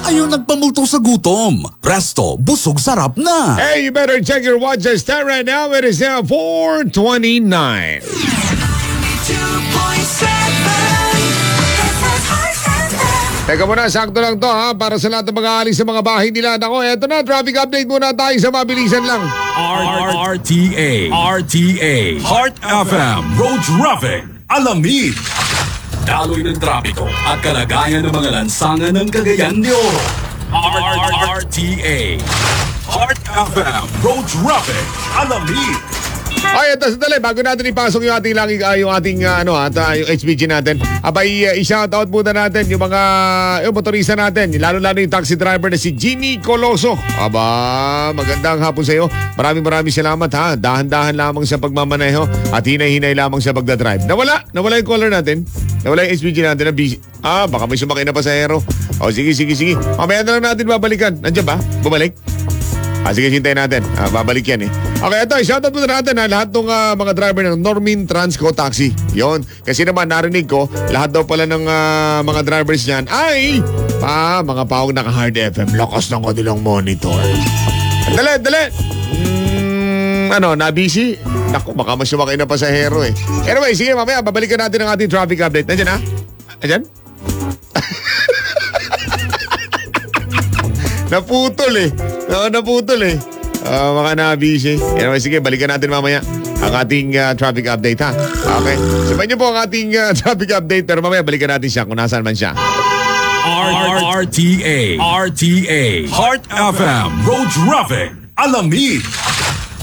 Tayo nagpamulto sa gutom. Presto, busog sarap na. Hey, you better check your watches. Time right now. It is now 4:29. Teka muna, sakto lang to ha, para sa lahat ng mga alis sa mga bahay nila. Nako, eto na, traffic update muna tayo sa mabilisan lang. RTA, Heart FM, Road Traffic, Alamid. Daloy ng trapiko at kalagayan ng mga lansangan ng Cagayan de Oro. RTA, Heart FM, Road Traffic, Alamid. Ay, ito sandali, bago natin ipasok yung ating yung HPG natin. Abay, i-shoutout muna natin yung mga motorista natin, lalo-lalo yung taxi driver na si Jimmy Coloso. Aba, magandang hapon sa iyo. Maraming salamat ha. Dahan-dahan lamang sa pagmamaneho at hinay-hinay lamang sa pagdadrive. Nawala yung caller natin. Nawala yung HPG natin na busy. Baka may sumakay na pasahero. O, sige. Mamaya na lang natin babalikan. Nandiyan ba? Bumalik? Sige, hintayin natin. Babalik yan eh. Okay, ito, shoutout muna natin lahat ng mga driver ng Normin Transco Taxi. Yon. Kasi naman narinig ko, lahat daw pala ng mga drivers niyan ay mga paong naka-hard FM. Lakas ng kanilang monitor. Dali. Na-busy? Naku, baka mas sumakay na pasahero eh. Anyway, sige, mamaya babalikan natin ang ating traffic update. Nandiyan na? Nandiyan? Naputol eh. Mga nabisi. Anyway, sige, balikan natin mamaya ang ating traffic update ha. Okay. Sabayin niyo po ang ating traffic update pero mamaya balikan natin siya kung nasaan man siya. RTA, Heart FM, Road Traffic, Alamid.